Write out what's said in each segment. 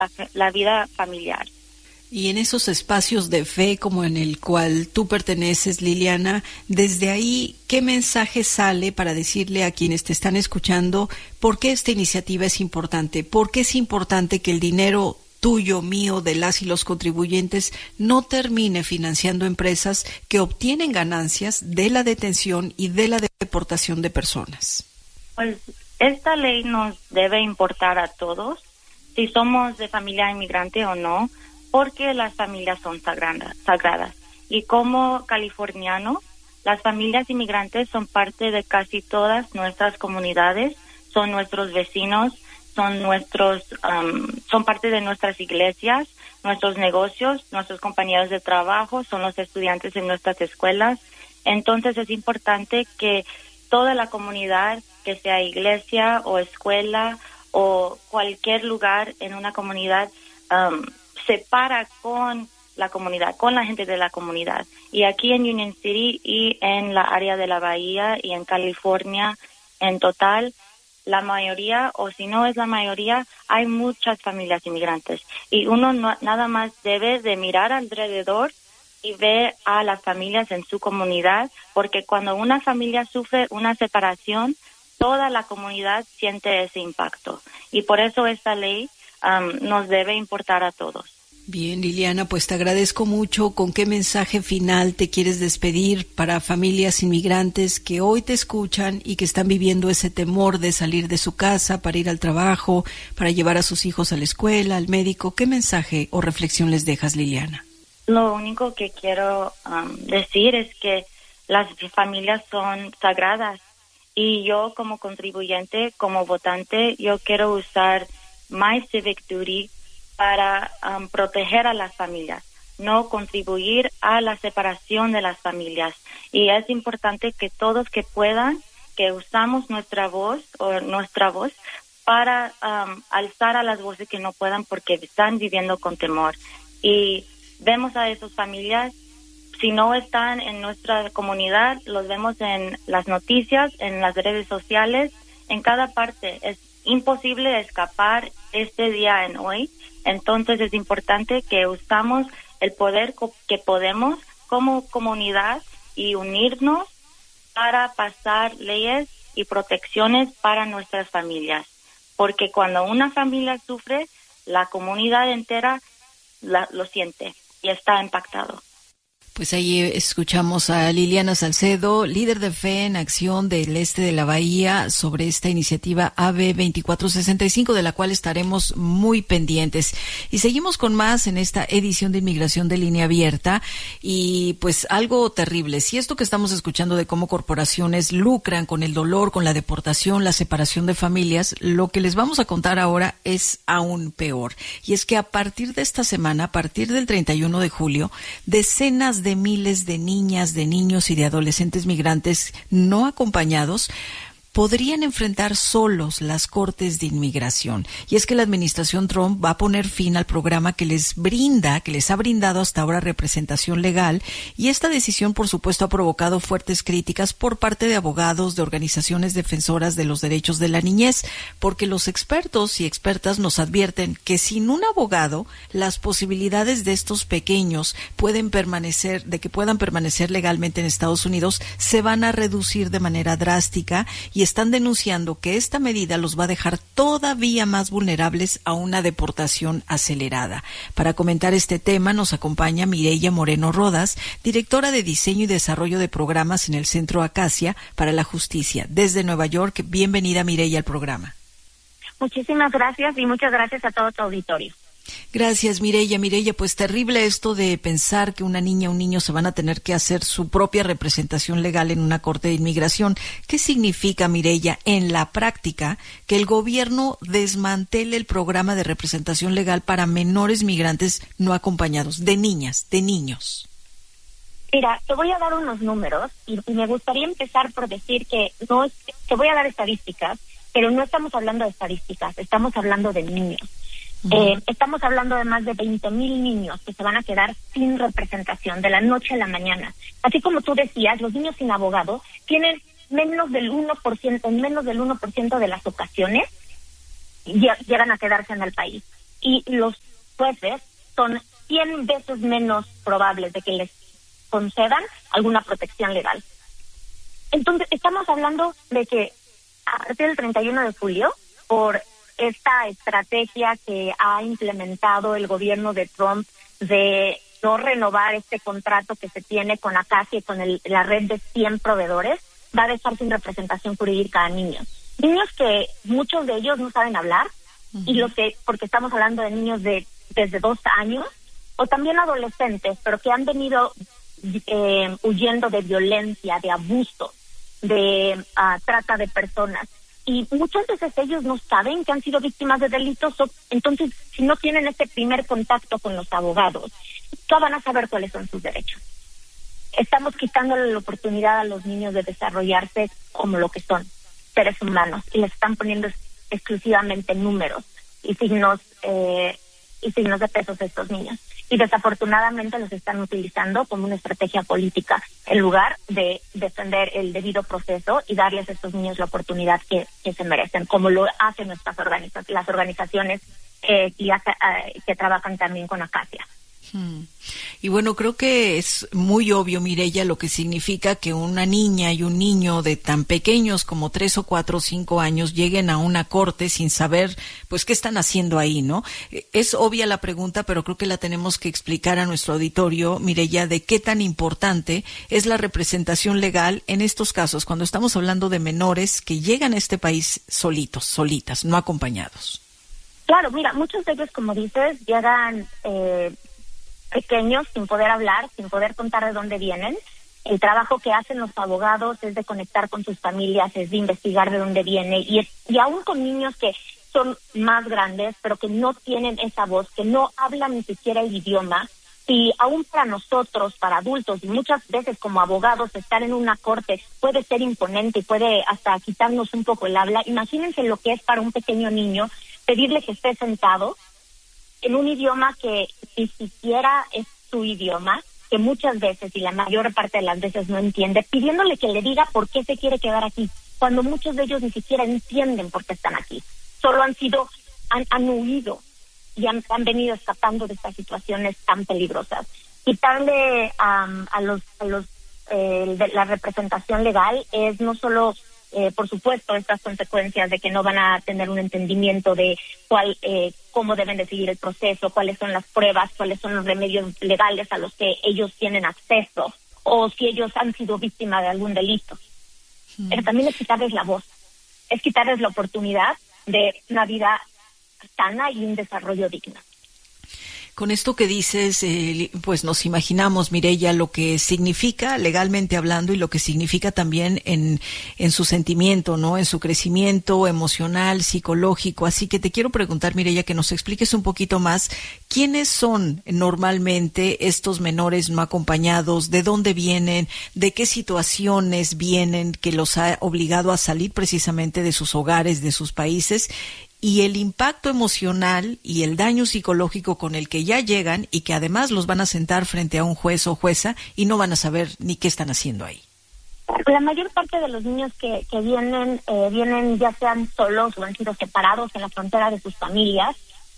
la vida familiar. Y en esos espacios de fe como en el cual tú perteneces, Liliana, desde ahí, ¿qué mensaje sale para decirle a quienes te están escuchando por qué esta iniciativa es importante? ¿Por qué es importante que el dinero tuyo, mío, de las y los contribuyentes no termine financiando empresas que obtienen ganancias de la detención y de la deportación de personas? Pues esta ley nos debe importar a todos, si somos de familia inmigrante o no, porque las familias son sagradas. Y como californianos, las familias inmigrantes son parte de casi todas nuestras comunidades, son nuestros vecinos, son parte de nuestras iglesias, nuestros negocios, nuestros compañeros de trabajo, son los estudiantes en nuestras escuelas. Entonces es importante que toda la comunidad, que sea iglesia o escuela o cualquier lugar en una comunidad, se para con la comunidad, con la gente de la comunidad. Y aquí en Union City y en la área de la Bahía y en California en total, la mayoría, o si no es la mayoría, hay muchas familias inmigrantes. Y uno nada más debe de mirar alrededor y ver a las familias en su comunidad, porque cuando una familia sufre una separación, toda la comunidad siente ese impacto. Y por eso esta ley nos debe importar a todos. Bien, Liliana, pues te agradezco mucho. ¿Con qué mensaje final te quieres despedir para familias inmigrantes que hoy te escuchan y que están viviendo ese temor de salir de su casa para ir al trabajo, para llevar a sus hijos a la escuela, al médico? ¿Qué mensaje o reflexión les dejas, Liliana? Lo único que quiero decir es que las familias son sagradas y yo como contribuyente, como votante, yo quiero usar my civic duty para proteger a las familias, no contribuir a la separación de las familias. Y es importante que todos que puedan, que usamos nuestra voz para alzar a las voces que no puedan porque están viviendo con temor. Y vemos a esas familias, si no están en nuestra comunidad, los vemos en las noticias, en las redes sociales, en cada parte. Es imposible escapar este día en hoy. Entonces es importante que usamos el poder que podemos como comunidad y unirnos para pasar leyes y protecciones para nuestras familias. Porque cuando una familia sufre, la comunidad entera lo siente y está impactado. Pues ahí escuchamos a Liliana Salcedo, líder de Fe en Acción del Este de la Bahía, sobre esta iniciativa AB 2465, de la cual estaremos muy pendientes. Y seguimos con más en esta edición de Inmigración de Línea Abierta. Y pues algo terrible, si esto que estamos escuchando de cómo corporaciones lucran con el dolor, con la deportación, la separación de familias, lo que les vamos a contar ahora es aún peor. Y es que a partir de esta semana, a partir del 31 de julio, decenas de miles de niñas, de niños y de adolescentes migrantes no acompañados podrían enfrentar solos las cortes de inmigración. Y es que la administración Trump va a poner fin al programa que les ha brindado hasta ahora representación legal, y esta decisión, por supuesto, ha provocado fuertes críticas por parte de abogados, de organizaciones defensoras de los derechos de la niñez, porque los expertos y expertas nos advierten que sin un abogado, las posibilidades de estos pequeños puedan permanecer legalmente en Estados Unidos se van a reducir de manera drástica, y están denunciando que esta medida los va a dejar todavía más vulnerables a una deportación acelerada. Para comentar este tema nos acompaña Mireya Moreno Rodas, directora de Diseño y Desarrollo de Programas en el Centro Acacia para la Justicia. Desde Nueva York, bienvenida, Mireya, al programa. Muchísimas gracias y muchas gracias a todo tu auditorio. Gracias, Mireya. Mireya, pues terrible esto de pensar que una niña o un niño se van a tener que hacer su propia representación legal en una corte de inmigración. ¿Qué significa, Mireya, en la práctica que el gobierno desmantele el programa de representación legal para menores migrantes no acompañados, de niñas, de niños? Mira, te voy a dar unos números y me gustaría empezar por decir que te voy a dar estadísticas, pero no estamos hablando de estadísticas, estamos hablando de niños. Estamos hablando de más de 20,000 niños que se van a quedar sin representación de la noche a la mañana. Así como tú decías, los niños sin abogado tienen menos del 1% de las ocasiones llegan a quedarse en el país. y los jueces son 100 veces menos probables de que les concedan alguna protección legal. Entonces, estamos hablando de que a partir del 31 de julio, por esta estrategia que ha implementado el gobierno de Trump de no renovar este contrato que se tiene con Acacia y con la red de 100 proveedores, va a dejar sin representación jurídica a niños. Niños que muchos de ellos no saben hablar, y porque estamos hablando de niños desde 2 años, o también adolescentes, pero que han venido huyendo de violencia, de abuso, de trata de personas. Y muchas veces ellos no saben que han sido víctimas de delitos, entonces si no tienen este primer contacto con los abogados, no van a saber cuáles son sus derechos. Estamos quitándole la oportunidad a los niños de desarrollarse como lo que son, seres humanos, y les están poniendo exclusivamente números y signos de pesos a estos niños. Y desafortunadamente los están utilizando como una estrategia política en lugar de defender el debido proceso y darles a estos niños la oportunidad que se merecen, como lo hacen las organizaciones que trabajan también con Acacia. Y bueno, creo que es muy obvio, Mireya, lo que significa que una niña y un niño de tan pequeños como 3 o 4 o 5 años lleguen a una corte sin saber, pues, qué están haciendo ahí, ¿no? Es obvia la pregunta, pero creo que la tenemos que explicar a nuestro auditorio, Mireya, de qué tan importante es la representación legal en estos casos, cuando estamos hablando de menores que llegan a este país solitas, no acompañados. Claro, mira, muchos de ellos, como dices, llegan pequeños, sin poder hablar, sin poder contar de dónde vienen. El trabajo que hacen los abogados es de conectar con sus familias, es de investigar de dónde viene, y aún con niños que son más grandes, pero que no tienen esa voz, que no hablan ni siquiera el idioma, y aún para nosotros, para adultos, y muchas veces como abogados, estar en una corte puede ser imponente y puede hasta quitarnos un poco el habla. Imagínense lo que es para un pequeño niño pedirle que esté sentado en un idioma que ni siquiera es su idioma, que muchas veces y la mayor parte de las veces no entiende, pidiéndole que le diga por qué se quiere quedar aquí, cuando muchos de ellos ni siquiera entienden por qué están aquí. Solo han huido y han venido escapando de estas situaciones tan peligrosas. Quitarle la representación legal es no solo por supuesto, estas consecuencias de que no van a tener un entendimiento de cómo deben de seguir el proceso, cuáles son las pruebas, cuáles son los remedios legales a los que ellos tienen acceso, o si ellos han sido víctimas de algún delito. Pero también es quitarles la voz, es quitarles la oportunidad de una vida sana y un desarrollo digno. Con esto que dices, pues nos imaginamos, Mireya, lo que significa legalmente hablando y lo que significa también en su sentimiento, ¿no? En su crecimiento emocional, psicológico. Así que te quiero preguntar, Mireya, que nos expliques un poquito más quiénes son normalmente estos menores no acompañados, de dónde vienen, de qué situaciones vienen que los ha obligado a salir precisamente de sus hogares, de sus países, y el impacto emocional y el daño psicológico con el que ya llegan y que además los van a sentar frente a un juez o jueza y no van a saber ni qué están haciendo ahí. La mayor parte de los niños que vienen ya sean solos o han sido separados en la frontera de sus familias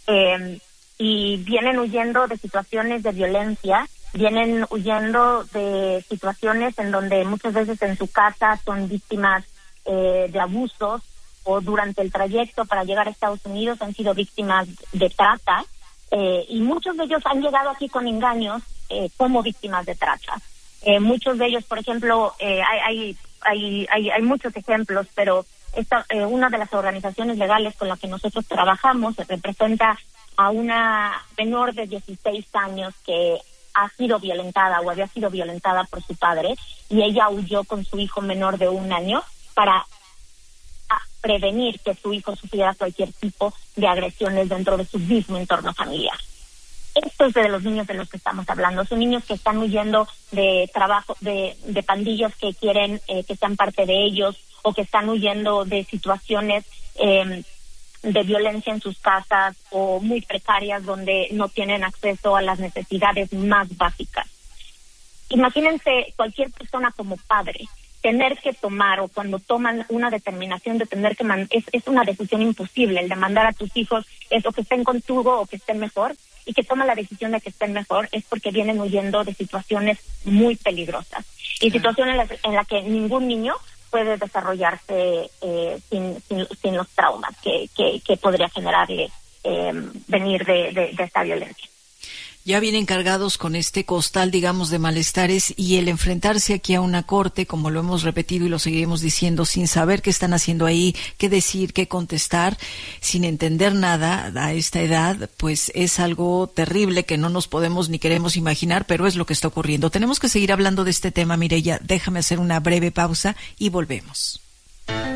y vienen huyendo de situaciones de violencia, vienen huyendo de situaciones en donde muchas veces en su casa son víctimas de abusos, o durante el trayecto para llegar a Estados Unidos han sido víctimas de trata, y muchos de ellos han llegado aquí con engaños como víctimas de trata. Muchos de ellos, por ejemplo, hay muchos ejemplos, pero una de las organizaciones legales con la que nosotros trabajamos representa a una menor de 16 años que ha sido violentada o había sido violentada por su padre, y ella huyó con su hijo menor de 1 año para prevenir que su hijo sufriera cualquier tipo de agresiones dentro de su mismo entorno familiar. Estos de los niños de los que estamos hablando son niños que están huyendo de trabajo, de pandillas que quieren que sean parte de ellos, o que están huyendo de situaciones de violencia en sus casas o muy precarias donde no tienen acceso a las necesidades más básicas. Imagínense cualquier persona como padre tener que tomar, o cuando toman una determinación de tener que es una decisión imposible el de mandar a tus hijos o que estén contigo o que estén mejor, y que toman la decisión de que estén mejor, es porque vienen huyendo de situaciones muy peligrosas y situaciones en las que ningún niño puede desarrollarse sin los traumas que podría generarle venir de esta violencia. Ya vienen cargados con este costal, digamos, de malestares, y el enfrentarse aquí a una corte, como lo hemos repetido y lo seguiremos diciendo, sin saber qué están haciendo ahí, qué decir, qué contestar, sin entender nada a esta edad, pues es algo terrible que no nos podemos ni queremos imaginar, pero es lo que está ocurriendo. Tenemos que seguir hablando de este tema, Mireya. Déjame hacer una breve pausa y volvemos.